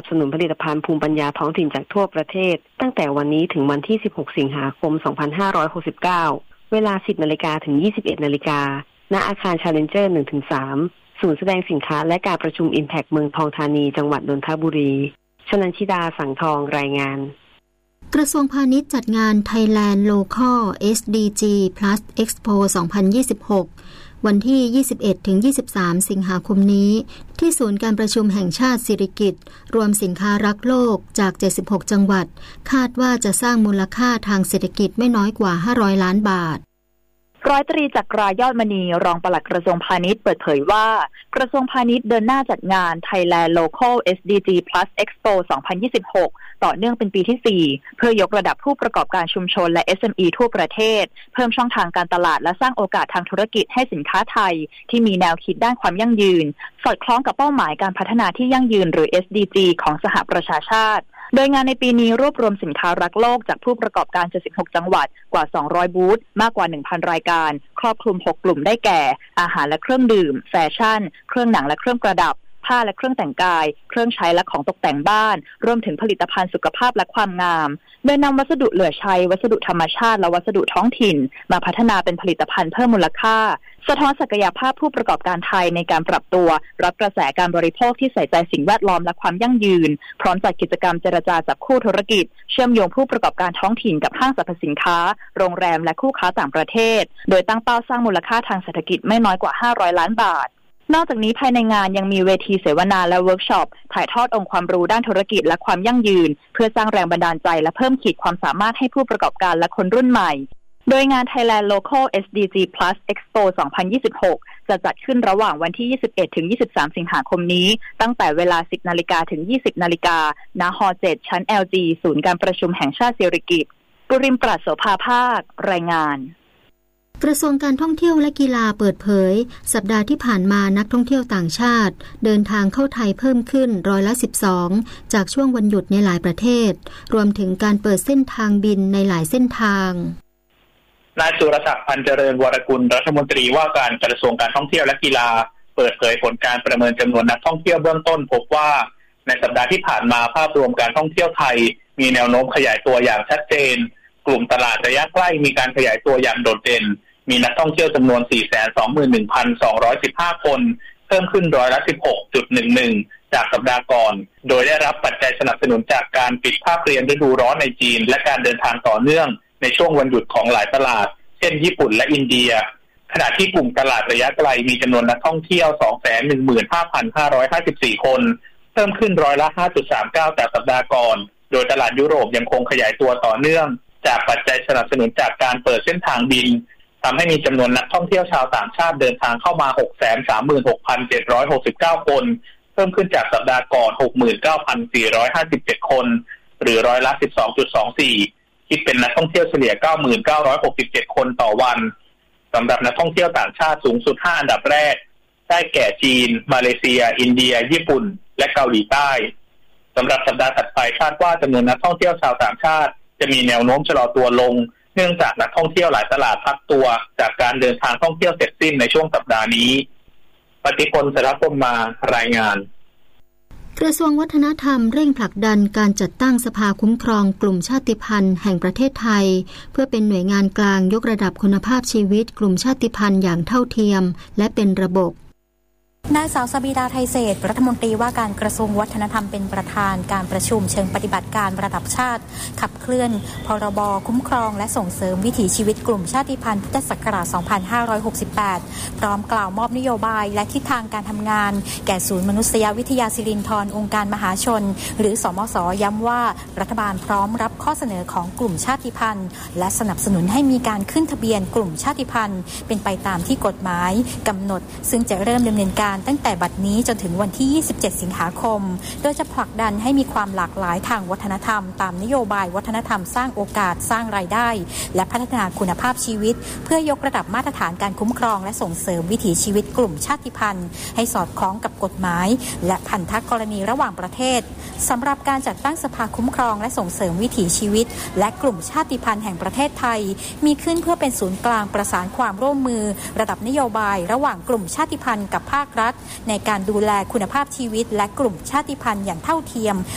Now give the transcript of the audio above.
สนุนผลิตภัณฑ์ภูมิปัญญาท้องถิ่นจากทั่วประเทศตั้งแต่วันนี้ถึงวันที่16สิงหาคม2569เวลา 10:00 นถึง 21:00 นณอาคาร Challenger 1-3 ศูนย์แสดงสินค้าและการประชุม Impact เมืองทองธานีจังหวัดนนทบุรีชนัญชิดาสังทองรายงานกระทรวงพาณิชย์จัดงาน Thailand Local SDG Plus Expo 2026 วันที่ 21-23 สิงหาคมนี้ที่ศูนย์การประชุมแห่งชาติสิริกิติ์รวมสินค้ารักโลกจาก 76 จังหวัดคาดว่าจะสร้างมูลค่าทางเศรษฐกิจไม่น้อยกว่า 500 ล้านบาทร้อยตรีจักรายอดมณีรองปลัดกระทรวงพาณิชย์เปิดเผยว่ากระทรวงพาณิชย์เดินหน้าจัดงาน Thailand Local SDG Plus Expo 2026 ต่อเนื่องเป็นปีที่ 4 เพื่อยกระดับผู้ประกอบการชุมชนและ SME ทั่วประเทศเพิ่มช่องทางการตลาดและสร้างโอกาสทางธุรกิจให้สินค้าไทยที่มีแนวคิดด้านความยั่งยืนสอดคล้องกับเป้าหมายการพัฒนาที่ยั่งยืนหรือ SDG ของสหประชาชาติโดยงานในปีนี้รวบรวมสินค้ารักโลกจากผู้ประกอบการ76จังหวัดกว่า200บูธมากกว่า 1,000 รายการครอบคลุม6กลุ่มได้แก่อาหารและเครื่องดื่มแฟชั่นเครื่องหนังและเครื่องประดับผ้าและเครื่องแต่งกายเครื่องใช้และของตกแต่งบ้านรวมถึงผลิตภัณฑ์สุขภาพและความงามโดยนำวัสดุเหลือใช้วัสดุธรรมชาติและวัสดุท้องถิ่นมาพัฒนาเป็นผลิตภัณฑ์เพิ่มมูลค่าสะท้อนศักยภาพผู้ประกอบการไทยในการปรับตัวรับกระแสการบริโภคที่ใส่ใจสิ่งแวดล้อมและความยั่งยืนพร้อมจัดกิจกรรมเจรจาจับคู่ธุรกิจเชื่อมโยงผู้ประกอบการท้องถิ่นกับห้างสรรพสินค้าโรงแรมและคู่ค้าต่างประเทศโดยตั้งเป้าสร้างมูลค่าทางเศรษฐกิจไม่น้อยกว่า500ล้านบาทนอกจากนี้ภายในงานยังมีเวทีเสวนาและเวิร์กช็อปถ่ายทอดองค์ความรู้ด้านธุรกิจและความยั่งยืนเพื่อสร้างแรงบันดาลใจและเพิ่มขีดความสามารถให้ผู้ประกอบการและคนรุ่นใหม่โดยงาน Thailand Local SDG Plus Expo 2026 จะจัดขึ้นระหว่างวันที่ 21-23 สิงหาคมนี้ตั้งแต่เวลา 10:00 นถึง 20:00 นณฮ7 ชั้น LG ศูนย์การประชุมแห่งชาติสิริกิติ์ปุริมปราศโสภาภาครายงานกระทรวงการท่องเที่ยวและกีฬาเปิดเผยสัปดาห์ที่ผ่านมานักท่องเที่ยวต่างชาติเดินทางเข้าไทยเพิ่มขึ้น12%จากช่วงวันหยุดในหลายประเทศรวมถึงการเปิดเส้นทางบินในหลายเส้นทางนายสุรศักดิ์พันเจริญวรกุลรัฐมนตรีว่าการกระทรวงการท่องเที่ยวและกีฬาเปิดเผยผลการประเมินจำนวนนักท่องเที่ยวเบื้องต้นพบว่าในสัปดาห์ที่ผ่านมาภาพรวมการท่องเที่ยวไทยมีแนวโน้มขยายตัวอย่างชัดเจนกลุ่มตลาดระยะใกล้มีการขยายตัวอย่างโดดเด่นมีนักท่องเที่ยวจำนวน 421,215 คนเพิ่มขึ้น16.11% จากสัปดาห์ก่อนโดยได้รับปัจจัยสนับสนุนจากการปิดภาคเรียนฤดูร้อนในจีนและการเดินทางต่อเนื่องในช่วงวันหยุดของหลายตลาดเช่นญี่ปุ่นและอินเดียขณะที่กลุ่มตลาดระยะไกลมีจำนวนนักท่องเที่ยว 215,554 คนเพิ่มขึ้น5.39% จากสัปดาห์ก่อนโดยตลาดยุโรปยังคงขยายตัวต่อเนื่องจากปัจจัยสนับสนุนจากการเปิดเส้นทางบินทำให้มีจำนวนนักท่องเที่ยวชาวต่างชาติเดินทางเข้ามา 636,769 คนเพิ่มขึ้นจากสัปดาห์ก่อน 69,457 คนหรือ12.24%คิดเป็นนักท่องเที่ยวเฉลี่ย 9,967 คนต่อวันสำหรับนักท่องเที่ยวต่างชาติสูงสุด5อันดับแรกได้แก่จีนมาเลเซียอินเดียญี่ปุ่นและเกาหลีใต้สำหรับสัปดาห์ถัดไปคาดว่าจำนวนนักท่องเที่ยวชาวต่างชาติจะมีแนวโน้มชะลอตัวลงเนื่องจากนักท่องเที่ยวหลายตลาดพักตัวจากการเดินทางท่องเที่ยวเสร็จสิ้นในช่วงสัปดาห์นี้ปฏิพล สรพงษ์มารายงานกระทรวงวัฒนธรรมเร่งผลักดันการจัดตั้งสภาคุ้มครองกลุ่มชาติพันธุ์แห่งประเทศไทยเพื่อเป็นหน่วยงานกลางยกระดับคุณภาพชีวิตกลุ่มชาติพันธุ์อย่างเท่าเทียมและเป็นระบบนางสาวสบิดาไทยเศรษฐ์รัฐมนตรีว่าการกระทรวงวัฒนธรรมเป็นประธานการประชุมเชิงปฏิบัติการระดับชาติขับเคลื่อนพรบคุ้มครองและส่งเสริมวิถีชีวิตกลุ่มชาติพันธุ์พุทธศักราช 2568 พร้อมกล่าวมอบนโยบายและทิศทางการทำงานแก่ศูนย์มนุษยวิทยาสิรินธรองค์การมหาชนหรือสมส.ย้ำว่ารัฐบาลพร้อมรับข้อเสนอของกลุ่มชาติพันธุ์และสนับสนุนให้มีการขึ้นทะเบียนกลุ่มชาติพันธุ์เป็นไปตามที่กฎหมายกำหนดซึ่งจะเริ่มดำเนินการตั้งแต่บัดนี้จนถึงวันที่ 27 สิงหาคมโดยจะผลักดันให้มีความหลากหลายทางวัฒนธรรมตามนโยบายวัฒนธรรมสร้างโอกาสสร้างรายได้และพัฒนาคุณภาพชีวิตเพื่อยกระดับมาตรฐานการคุ้มครองและส่งเสริมวิถีชีวิตกลุ่มชาติพันธุ์ให้สอดคล้องกับกฎหมายและพันธกรณีระหว่างประเทศสำหรับการจัดตั้งสภาคุ้มครองและส่งเสริมวิถีชีวิตและกลุ่มชาติพันธุ์แห่งประเทศไทยมีขึ้นเพื่อเป็นศูนย์กลางประสานความร่วมมือระดับนโยบายระหว่างกลุ่มชาติพันธุ์กับภาครัฐในการดูแลคุณภาพชีวิตและกลุ่มชาติพันธุ์อย่างเท่าเทียม